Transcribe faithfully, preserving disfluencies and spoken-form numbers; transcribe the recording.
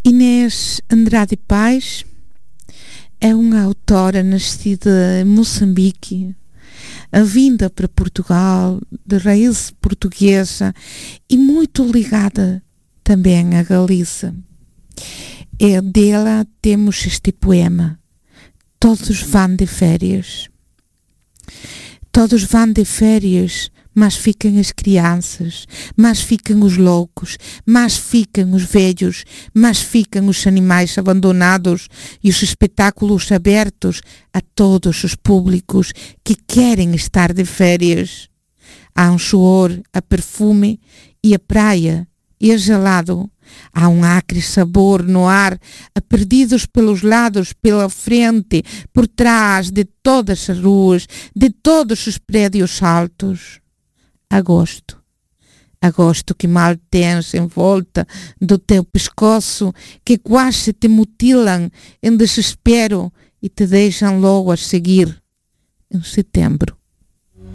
Inês Andrade Paes é uma autora nascida em Moçambique, vinda para Portugal, de raiz portuguesa e muito ligada também à Galiza. E dela temos este poema: todos vão de férias. Todos vão de férias, mas ficam as crianças, mas ficam os loucos, mas ficam os velhos, mas ficam os animais abandonados e os espetáculos abertos a todos os públicos que querem estar de férias. Há um suor, a perfume e a praia e a gelado. Há um acre sabor no ar, a perdidos pelos lados, pela frente, por trás de todas as ruas, de todos os prédios altos. Agosto, agosto que mal tens em volta do teu pescoço, que quase te mutilam em desespero e te deixam logo a seguir. Em setembro,